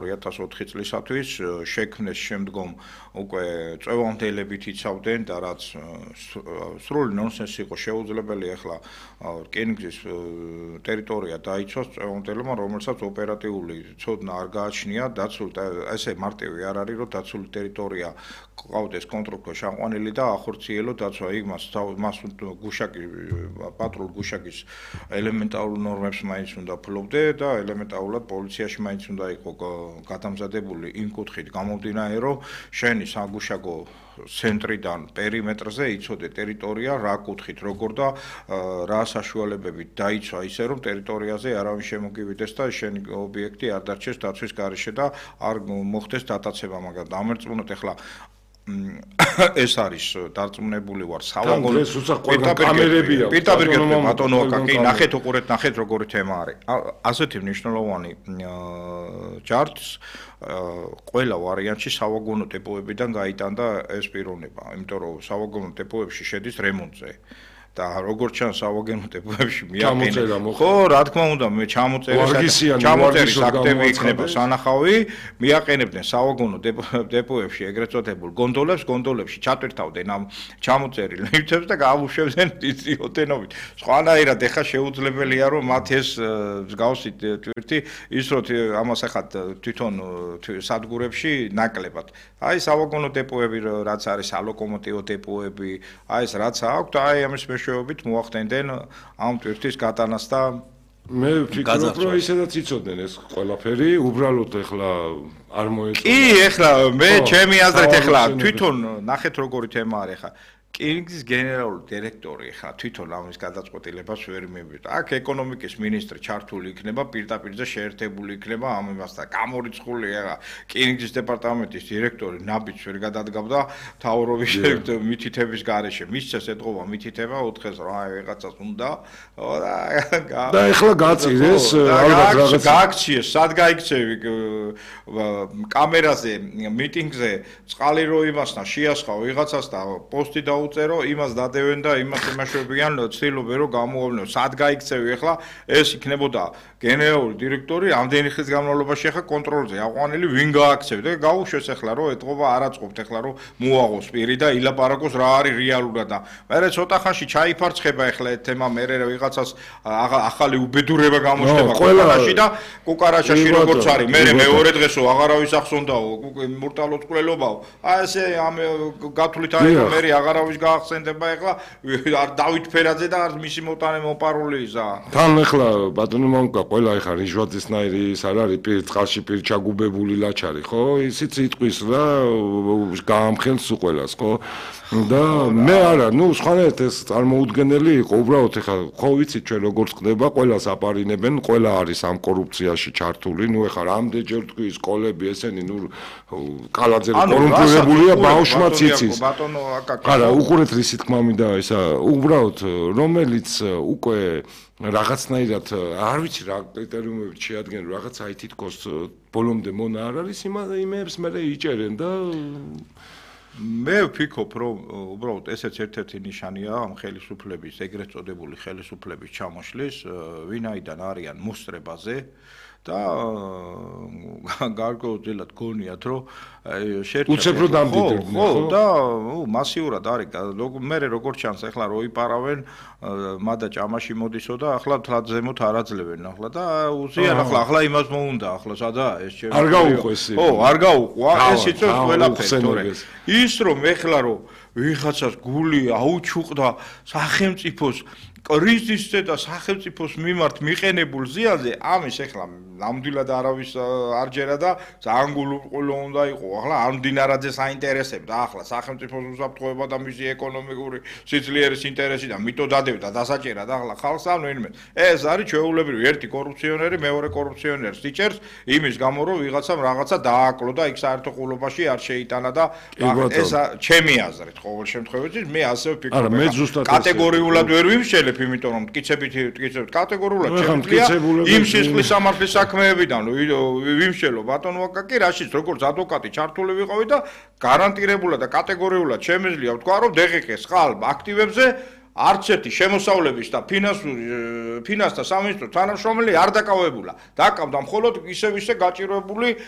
2004 წლისათვის შექმნეს შემდგომ უკვე წვევამდელებით იცავდნენ და რაც სრული ნონსენსი იყო შეუძლებელი ახლა რკინიგზის ტერიტორია დაიცვას წვევამდელმა, რომელსაც ოპერატიული ცოდნა არ გააჩნია, ესე მარტივი არ არის, რომ დაცული ტერიტორია ყავდეს კონტროლქვეშ აყვანილი და ახორციელო დაცვა. იქ მას გუშაკი პატრულ გუშაკის ელემენტარულ ნორმებს მაინც უნდა ფლობდე და ელემენტარულად პოლიციაში მაინც უნდა იყო გადამზადებული იმ კუთხით გამომდინარე, რომ შენი საგუშაგო ცენტრიდან პერიმეტრზე იცოდე ტერიტორია რა კუთხით როგორ და რა საშუალებებით დაიცვა ისე რომ ტერიტორიაზე არავინ შემოგივიდეს და შენი ობიექტი არ დარჩეს დაცვის გარეშე და არ მოხდეს დატაცება, მაგრამ დამერწმუნოთ ახლა ეს არის დარწმუნებული ვარ სავაგონო კამერებია პირდაპირ ბატონო კი ნახეთ უყურეთ ნახეთ როგორი თემა არის ასეთი მნიშვნელოვანი ჯარტს ყველა ვარიანტში სავაგონო დეპოებიდან გაიტანდა ეს პიროვნება იმიტომ რომ სავაგონო დეპოებში შედის რემონტზე და როგორც ჩანს სავაგონო დეპოებში მიაყენებენ ხო რა თქმა უნდა მე ჩამოწერის აქტები იქნება სანახავი მიაყენებდნენ სავაგონო დეპოებში ეგრეთ წოდებულ გონდოლებში ჩატვირთავდნენ ამ ჩამოწერილ ლიფტებს და გაამუშავებდნენ ოდენობით სხვანაირად ეხა შეუძლებელია რომ მათ ეს მსგავსი თვირთი ის რომ ამას ახლა თვითონ სადგურებში ნაკლებად აი სავაგონო დეპოები რაც არის ალოკომოტივო დეპოები აი ეს რაც აქვს და აი ამის მეშვეობით მოახდენდნენ ამ თვირთის გატანას და მე ვფიქრობ რომ ისედაც იცოდნენ ეს ყველაფერი უბრალოდ ეხლა არ მოეწონა კი ეხლა მე ჩემი აზრით ეხლა თვითონ ნახეთ როგორი თემა არის ეხლა რკინიგზის გენერალური დირექტორი ხა თვითონ ამის გადაწყვეტილებას ვერ მიიღებს. აქ ეკონომიკის მინისტრი ჩართული იქნება, პირდაპირზე შეერთებული იქნება ამ იმასთან. გამორიცხული ახლა რკინიგზის დეპარტამენტის დირექტორი ნაბიჯს ვერ გადადგავდა თავრობის მითითების გარეშე. მისცეს ეთყობა მითითება 4-ს რა ვიღაცას უნდა და ეხლა გაწირეს ალბათ რაღაც გააქციეს, სად გაიქცევი კამერაზე მიტინგზე წყალი რო იმასთან შეასხა ვიღაცას და პოსტი დაუწერო, იმას დადევენ და იმას იმაშობიან, ცდილობენ რომ გამოავლინო. სად გაიქცევი ახლა ეს იქნებოდა გენერალური დირექტორი, ამდენი ხნის განმავლობაში ახლა კონტროლზე აყვანილი ვინ გააქცევდა და გაუშვეს ახლა რომ ეთყობა არ აწყობთ ახლა რომ მოაღოს პირი და ილაპარაკოს რა არის რეალურად და მე ცოტა ხანში ჩაიფარცხება ახლა ეს თემა მე ვიღაცას ახალი უბედურება გამოჩნდება ყველაში და კუკარაჩაში როგორც არის მე მეორე დღესო აღარავის ახსონდაო მურტალო წყლელობაო აი ესე ამ გათვლით არის რომ მე აღარავის გაახსენდება ახლა არ დავით ფერაძე და არ მისი მოტანე მოპარული ისა თან ახლა ბატონო მომკა ყველა ახლა რიჟვაძესნაირი ის არ არის პირ წყალში პირ ჩაგუბებული ლაჩარი ხო ისიც იტყვის რა გაამხელს უყველას ხო და მე არა ნუ სხვანაირად ეს წარმოუდგენელი იყო უბრალოდ ახლა ხო ვიცით ჩვენ როგორც ხდება ყველას აპარინებენ ყველა არის ამ კორუფციაში ჩართული ნუ ახლა რამდენჯერ თქვი სკოლები ესენი ნუ კალაძე კორუმპირებულია ბავშვმაც იცის ბატონო აკაკა არა უყურეთ რისი თქმა მინდა ისა უბრალოდ რომელიც უკვე რაღაცნაირად არ ვიცი რა კრიტერიუმებით შეადგენენ რაღაც აი თითქოს ბოლომდე მონა არ არის იმებს მე იჭერენ და მე ვფიქრობ რომ უბრალოდ ესეც ერთ-ერთი ნიშანია ამ ხელისუფლების ეგრეთ წოდებული ხელისუფლების ჩამოშლის ვინაიდან არიან მოსწრებაზე და გარკვეულწილად გონიათ რომ უცებ რომ დამდიდრდნენ ხო და მასიურად არის მე როგორც ჩანს ახლა რო იპარავენ მადა ჭამაში მოდისო და ახლა თლად ზემოთ არ აძლევენ ახლა და უზიან ახლა იმას მოუნდა ახლა სადაა ეს ჩემი არ გაუყვეს ხო არ გაუყვა ეს იწევს ყველაფერს ის რომ ეხლა რომ ვიღაცას გული აუჩუყდა სახელმწიფოს კრიზისზე და სახელმწიფოს მიმართ მიყენებულ ზიანზე ამის ეხლა ნამდვილად არავის არ ჯერა და ძალიან გულუყოლო უნდა იყო ახლა ამ დინარაძეს აინტერესებდა ახლა სახელმწიფოს უსაფრთხოება და მისი ეკონომიკური სიძლიერის ინტერესი და მიტო დადევდა დასაჭერად ახლა ხალხს ან ვინმე ეს არის ჩვეულებრივი ერთი კორუფციონერი მეორე კორუფციონერს იჭერს იმის გამო რომ ვიღაცამ რაღაცა დააკლო და იქ საერთო ყულობაში არ შეიტანა და ეს ჩემი აზრით ყოველ შემთხვევაში მე ასე ვფიქრობ კატეგორიულად ვერ ვიმშელებ იმიტომ რომ მტკიცებით კატეგორიულად შემიძლია იმ სისხლის სამართლის საქმეებიდან ვიმშელო ბატონო აკაკი რაშიც როგორც ადვოკატი ჩართული ვიყავი და გარანტირებულად და კატეგორიულად შემიძლია ვთქვა რომ დღხ-ის ხალ აქტივებზე არც ერთი შემოსავლების და ფინანსთა სამინისტროს თანამშრომელი არ დაკავებულა. დაკავდა მხოლოდ ისე გაჭირვებული